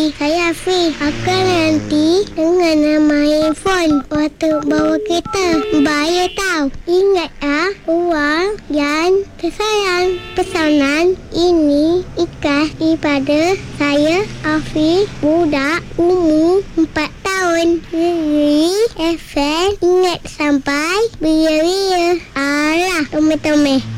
Saya Afiq. Akan nanti dengan main handphone waktu bawa kereta. Bahaya tau. Ingat uang yang tersayang. Pesanan ini ikhlas daripada saya Afiq, budak umur 4 tahun. FM ingat sampai beria-beria. Alah, tome-tome.